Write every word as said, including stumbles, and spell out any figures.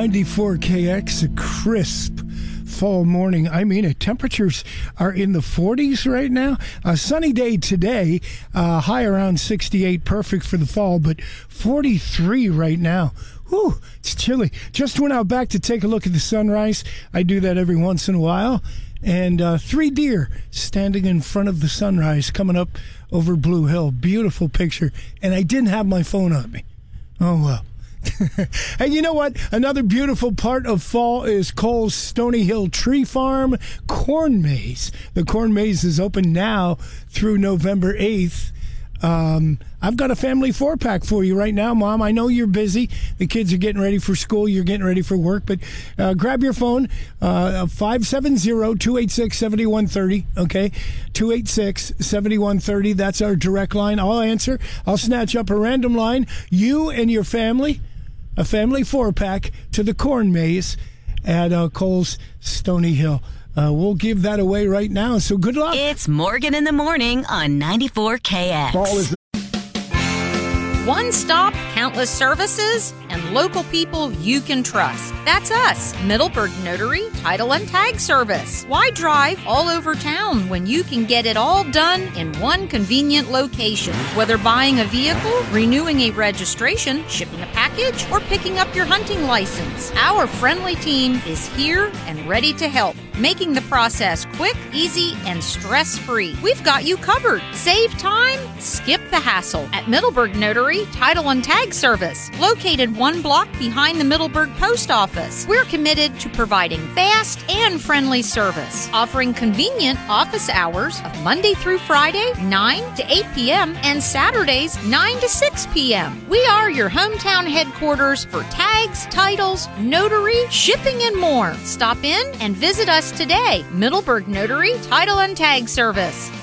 ninety-four K X, a crisp fall morning. I mean it. Temperatures are in the forties right now. A sunny day today, uh, high around sixty-eight, perfect for the fall, but forty-three right now. Whew, it's chilly. Just went out back to take a look at the sunrise. I do that every once in a while. And uh, three deer standing in front of the sunrise coming up over Blue Hill. Beautiful picture. And I didn't have my phone on me. Oh, well. And you know what? Another beautiful part of fall is Cole's Stony Hill Tree Farm Corn Maze. The corn maze is open now through November eighth. Um, I've got a family four-pack for you right now, Mom. I know you're busy. The kids are getting ready for school. You're getting ready for work. But uh, grab your phone, uh, five seven zero, two eight six, seven one three zero, okay? two eight six, seven one three zero. That's our direct line. I'll answer. I'll snatch up a random line. You and your family, a family four-pack to the corn maze at uh, Cole's Stony Hill. Uh, we'll give that away right now, so good luck. It's Morgan in the Morning on ninety-four K X. Fall is One stop, countless services, and local people you can trust. That's us, Middleburg Notary, Title and Tag Service. Why drive all over town when you can get it all done in one convenient location? Whether buying a vehicle, renewing a registration, shipping a package, or picking up your hunting license, our friendly team is here and ready to help, making the process quick, easy, and stress-free. We've got you covered. Save time, skip the hassle at Middleburg Notary, Title and Tag Service, located one block behind the Middleburg Post Office. We're committed to providing fast and friendly service, offering convenient office hours of Monday through Friday, nine to eight p.m., and Saturdays, nine to six p.m. We are your hometown headquarters for tags, titles, notary, shipping, and more. Stop in and visit us today. Middleburg Notary, Title and Tag Service.